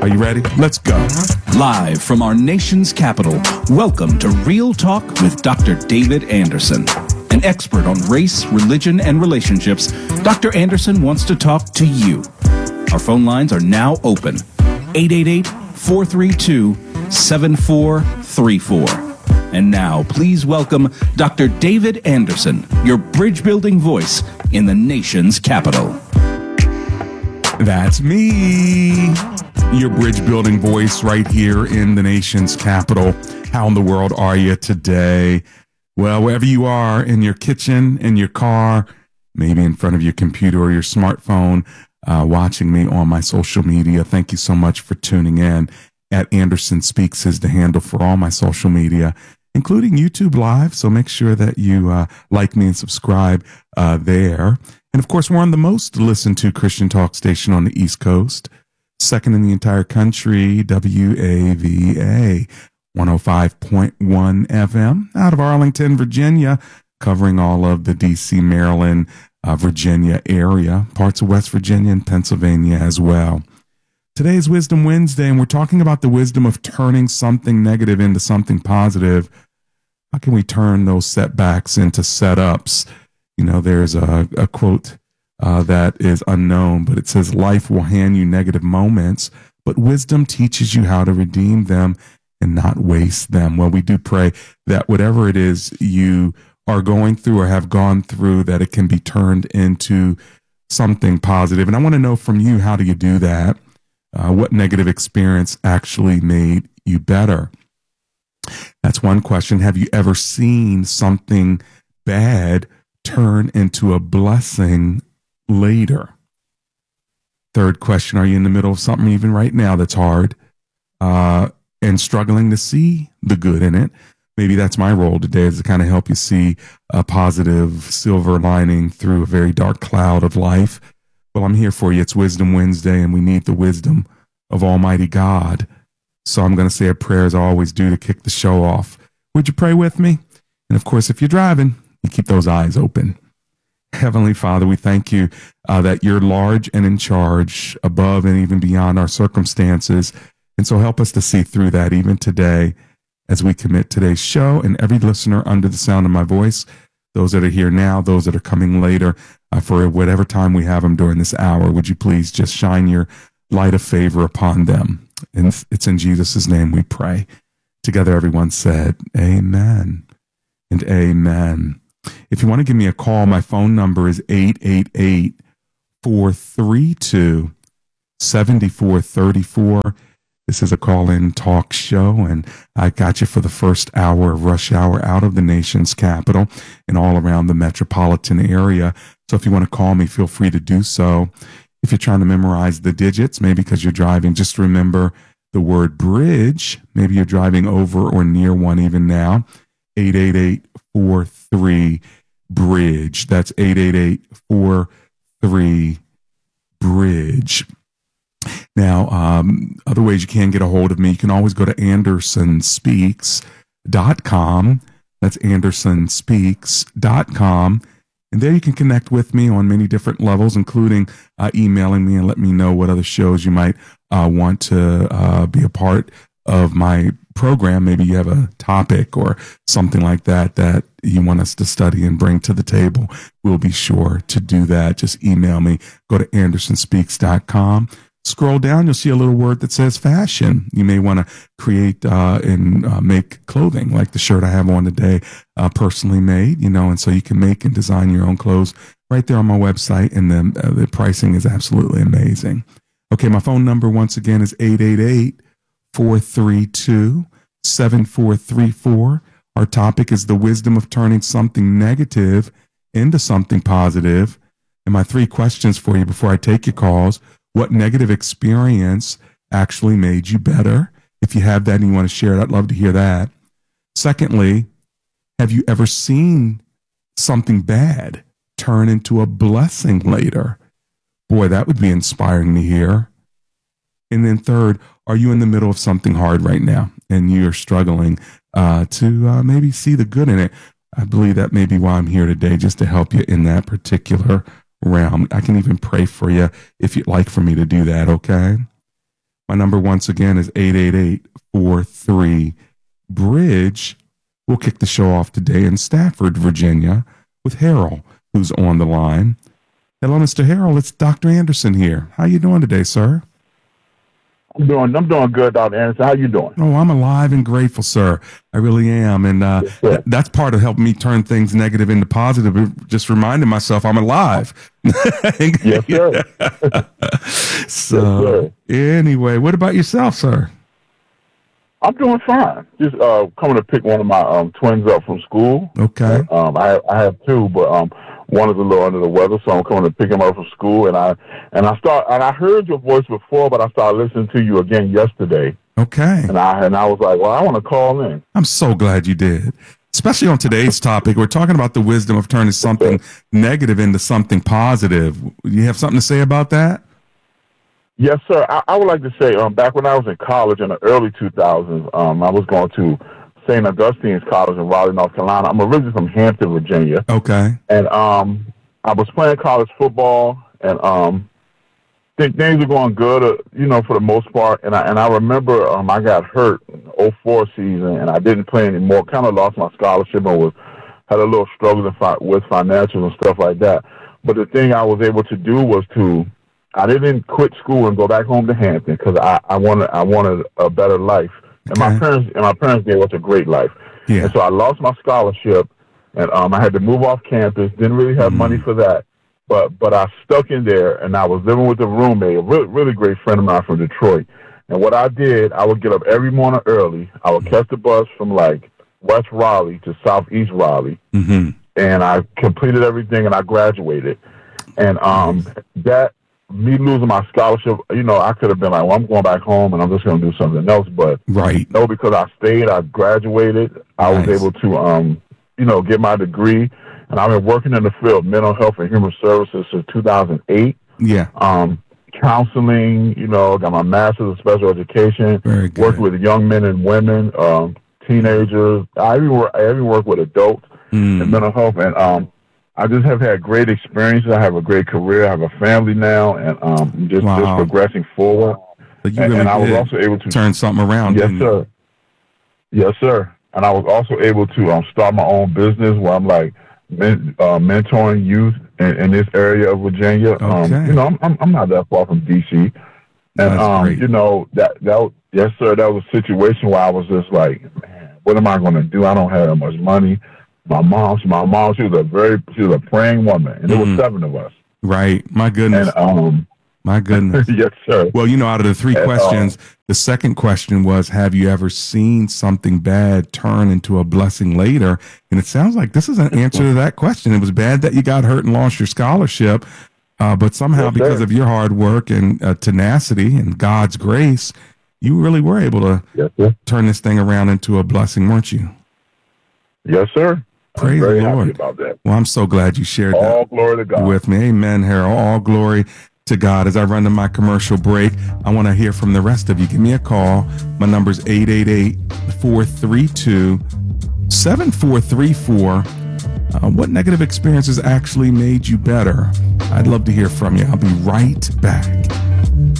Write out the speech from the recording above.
Are you ready? Let's go. Live from our nation's capital, welcome to Real Talk with Dr. David Anderson. An expert on race, religion, and relationships, Dr. Anderson wants to talk to you. Our phone lines are now open. 888-432-7434. And now, please welcome Dr. David Anderson, your bridge-building voice in the nation's capital. That's me, your bridge-building voice right here in the nation's capital. How in the world are you today? Well, wherever you are, in your kitchen, in your car, maybe in front of your computer or your smartphone, watching me on my social media, thank you so much for tuning in. At Anderson Speaks is the handle for all my social media, including YouTube Live. So make sure that you like me and subscribe there. And of course, we're on the most listened to Christian talk station on the East Coast, second in the entire country, WAVA 105.1 FM out of Arlington, Virginia, covering all of the DC, Maryland, Virginia area, parts of West Virginia and Pennsylvania as well. Today is Wisdom Wednesday, and we're talking about the wisdom of turning something negative into something positive. How can we turn those setbacks into setups? You know, there's a quote that is unknown, but it says, life will hand you negative moments, but wisdom teaches you how to redeem them and not waste them. Well, we do pray that whatever it is you are going through or have gone through, that it can be turned into something positive. And I want to know from you, how do you do that? What negative experience actually made you better? That's one question. Have you ever seen something bad turn into a blessing later? Third question, are you in the middle of something even right now that's hard and struggling to see the good in it? Maybe that's my role today, is to kind of help you see a positive silver lining through a very dark cloud of life. Well, I'm here for you. It's Wisdom Wednesday, and we need the wisdom of Almighty God. So I'm going to say a prayer, as I always do, to kick the show off. Would you pray with me? And of course, if you're driving, you keep those eyes open. Heavenly Father, we thank you that you're large and in charge, above and even beyond our circumstances. And so help us to see through that even today as we commit today's show, and every listener under the sound of my voice, those that are here now, those that are coming later, for whatever time we have them during this hour. Would you please just shine your light of favor upon them? And it's in Jesus' name we pray. Together, everyone said, amen and amen. If you want to give me a call, my phone number is 888-432-7434. This is a call-in talk show, and I got you for the first hour of rush hour out of the nation's capital and all around the metropolitan area. So if you want to call me, feel free to do so. If you're trying to memorize the digits, maybe because you're driving, just remember the word bridge. Maybe you're driving over or near one even now. 888-43-BRIDGE. That's 888-43-BRIDGE. Now, other ways you can get a hold of me, you can always go to AndersonSpeaks.com. That's AndersonSpeaks.com. And there you can connect with me on many different levels, including emailing me and let me know what other shows you might want to be a part of my program. Maybe you have a topic or something like that that you want us to study and bring to the table. We'll be sure to do that. Just email me. Go to AndersonSpeaks.com. Scroll down, you'll see a little word that says fashion. You may want to create and make clothing, like the shirt I have on today, personally made, and so you can make and design your own clothes right there on my website, and then the pricing is absolutely amazing. Okay, my phone number once again is 888-432-7434. Our topic is the wisdom of turning something negative into something positive. And my three questions for you before I take your calls: what negative experience actually made you better? If you have that and you want to share it, I'd love to hear that. Secondly, have you ever seen something bad turn into a blessing later? Boy, that would be inspiring to hear. And then third, are you in the middle of something hard right now and you're struggling to maybe see the good in it? I believe that may be why I'm here today, just to help you in that particular realm. I can even pray for you if you'd like for me to do that, okay? My number once again is 888-43-BRIDGE. We'll kick the show off today in Stafford, Virginia with Harold, who's on the line. Hello, Mr. Harold. It's Dr. Anderson here. How you doing today, sir? I'm doing good, Dr. Anderson. How you doing? Oh, I'm alive and grateful, sir. I really am. And that's part of helping me turn things negative into positive, just reminding myself I'm alive. Yes, sir. So, anyway, what about yourself, sir? I'm doing fine. Just coming to pick one of my twins up from school. Okay. I have two, but one is a little under the weather, so I'm coming to pick him up from school. And I heard your voice before, but I started listening to you again yesterday. Okay. And I was like, well, I want to call in. I'm so glad you did. Especially on today's topic, we're talking about the wisdom of turning something negative into something positive. You have something to say about that? Yes, sir. I would like to say, back when I was in college in the early 2000s, I was going to St. Augustine's College in Raleigh, North Carolina. I'm originally from Hampton, Virginia. Okay. And I was playing college football, and things were going good, for the most part. And I remember I got hurt in the 2004 season, and I didn't play anymore. Kind of lost my scholarship and had a little struggle with financials and stuff like that. But the thing I was able to do was I didn't quit school and go back home to Hampton because I wanted a better life. And my parents gave us a great life. Yeah. And so I lost my scholarship, and I had to move off campus. Didn't really have money for that, but I stuck in there, and I was living with a roommate, a really great friend of mine from Detroit. And what I did, I would get up every morning early. I would catch the bus from like West Raleigh to Southeast Raleigh, and I completed everything, and I graduated. And me losing my scholarship, I could have been like, well, I'm going back home and I'm just going to do something else. But no, because I stayed, I graduated, I was able to, get my degree. And I've been working in the field, mental health and human services since 2008. Yeah. Counseling, got my master's in special education. Very good. Worked with young men and women, teenagers. I even work with adults in mental health. And, I just have had great experiences. I have a great career. I have a family now, and just progressing forward. But you really and I was also able to turn something around. Yes, sir. Yes, sir. And I was also able to start my own business where I'm like mentoring youth in this area of Virginia. Okay. I'm not that far from DC, and that's great. that yes, sir. That was a situation where I was just like, man, what am I going to do? I don't have that much money. My mom, she was a praying woman, and there were 7 of us. Right. My goodness. And, my goodness. Yes, sir. Well, out of the 3 questions, the second question was, have you ever seen something bad turn into a blessing later? And it sounds like this is an answer to that question. It was bad that you got hurt and lost your scholarship, but somehow because of your hard work and tenacity and God's grace, you really were able to turn this thing around into a blessing, weren't you? Yes, sir. Praise the Lord. Happy about that. Well, I'm so glad you shared All that glory to God. with me. Amen, Harold. All glory to God. As I run to my commercial break, I want to hear from the rest of you. Give me a call. My number is 888-432-7434. What negative experiences actually made you better? I'd love to hear from you. I'll be right back.